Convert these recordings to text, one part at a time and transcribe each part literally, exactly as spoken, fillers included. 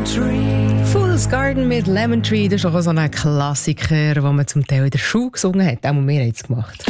Fool's Garden mit Lemon Tree, das ist auch so ein Klassiker, den man zum Teil in der Schule gesungen hat. Auch wir haben es gemacht.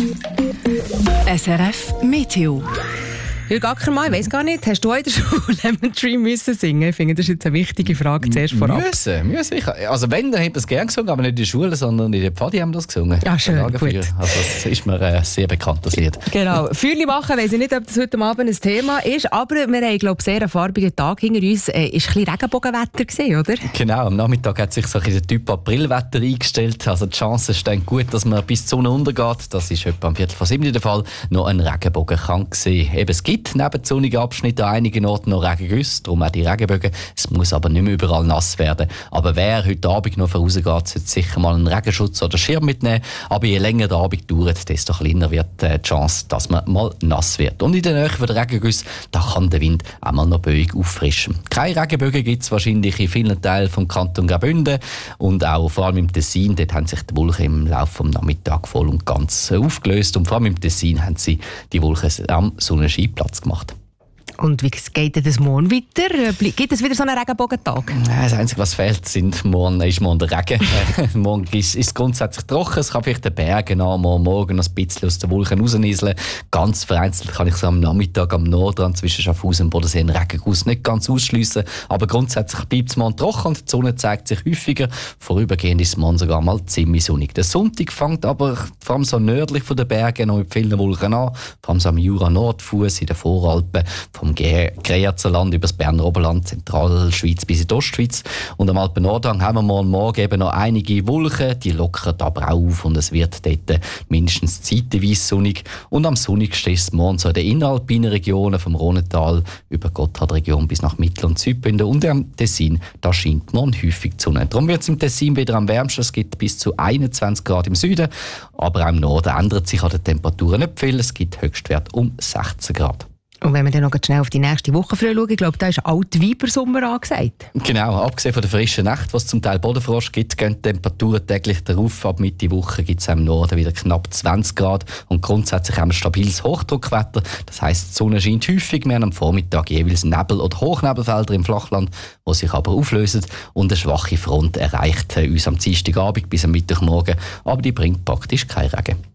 S R F Meteo. Jürg Ackermann, ich weiss gar nicht, hast du in der Schule Lemon Tree müssen singen? Ich finde, das ist jetzt eine wichtige Frage zuerst vorab. Müssen, müssen. Also wenn, dann haben wir es gerne gesungen, aber nicht in der Schule, sondern in der Pfadi haben wir das gesungen. Ja, schön, gut. Also das ist mir ein sehr bekanntes Lied. Genau. Feuerli machen, weiss ich nicht, ob das heute Abend ein Thema ist, aber wir haben, glaube ich, sehr einen farbigen Tag hinter uns. Es war ein bisschen Regenbogenwetter gewesen, oder? Genau, am Nachmittag hat sich so ein der Typ Aprilwetter eingestellt. Also die Chance steht gut, dass man bis die Sonne untergeht. Das ist etwa am Viertel vor sieben der Fall. Noch ein Regenbogen kann sehen. Eben, es gibt neben sonnigen Abschnitten an einigen Orten noch Regengüsse, darum auch die Regenbögen. Es muss aber nicht mehr überall nass werden. Aber wer heute Abend noch vorausgeht, sollte sicher mal einen Regenschutz oder Schirm mitnehmen. Aber je länger der Abend dauert, desto kleiner wird die Chance, dass man mal nass wird. Und in der Nähe der Regengüsse, da kann der Wind auch mal noch böig auffrischen. Keine Regenbögen gibt es wahrscheinlich in vielen Teilen vom Kanton Graubünden und auch vor allem im Tessin. Dort haben sich die Wolken im Laufe des Nachmittags voll und ganz aufgelöst. Und vor allem im Tessin haben sie die Wolken am Sonnenschein Platz gemacht. Und wie geht denn das morgen weiter? Gibt es wieder so einen Regenbogentag? Das Einzige, was fehlt, sind morgen, ist morgen der Regen. Morgen ist es grundsätzlich trocken. Es kann vielleicht den Bergen an, morgen noch ein bisschen aus den Wolken rausnieseln. Ganz vereinzelt kann ich so am Nachmittag am Nordrand zwischen Schaffhausen und Bodensee einen Regenguss nicht ganz ausschliessen. Aber grundsätzlich bleibt es morgen trocken und die Sonne zeigt sich häufiger. Vorübergehend ist es morgen sogar mal ziemlich sonnig. Der Sonntag fängt aber vor allem so nördlich von den Bergen noch mit vielen Wolken an. Vor allem so am Jura-Nordfuss, in den Voralpen, vom Grezerland über das Berner Oberland, Zentralschweiz bis in die Ostschweiz. Und am Alpen Nordhang haben wir morgen, morgen eben noch einige Wolken, die lockern aber auch auf und es wird dort mindestens zeitweise sonnig. Und am sonnigsten ist es morgen so in den inneralpinen Regionen vom Rhonetal über die Gotthardregion bis nach Mittel- und Südbünden und am Tessin, da scheint morgen häufig die Sonne. Darum wird es im Tessin wieder am wärmsten, es gibt bis zu einundzwanzig Grad im Süden, aber auch im Norden ändert sich an den Temperaturen nicht viel, es gibt Höchstwert um sechzehn Grad. Und wenn wir dann noch schnell auf die nächste Woche früh schauen, ich glaube, da ist Altweibersommer angesagt. Genau, abgesehen von der frischen Nacht, was zum Teil Bodenfrost gibt, gehen die Temperaturen täglich darauf. Ab Mitte Woche gibt es im Norden wieder knapp zwanzig Grad und grundsätzlich haben wir stabiles Hochdruckwetter. Das heisst, die Sonne scheint häufig, wir haben am Vormittag jeweils Nebel- oder Hochnebelfelder im Flachland, die sich aber auflösen und eine schwache Front erreicht uns am Dienstagabend bis am Mittwochmorgen, aber die bringt praktisch keinen Regen.